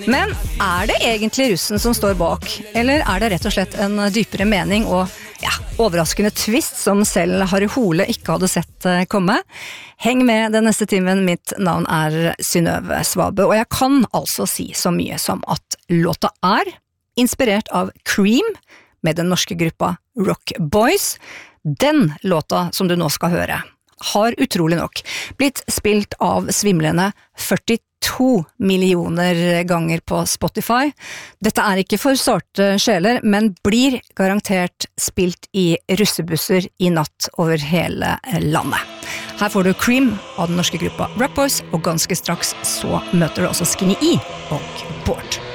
Men det egentlig russen som står bak, eller det rett og slett en dypere mening og overraskende twist som selv Harry Hole ikke hadde sett komme? Heng med den neste timen, mitt navn Synnøve Svabø, og jeg kan altså si så mye som at låta inspirert av Cream med den norske gruppa Rock Boys. Den låta som du nå skal høre, har utrolig nok blitt spilt av svimlende 42 millioner ganger på Spotify. Dette ikke for sarte sjeler, men blir garantert spilt i russebusser i natt over hele landet. Her får du Cream av den norske gruppa Rock Boys, og ganske straks så møter du også Skinny E og Bård.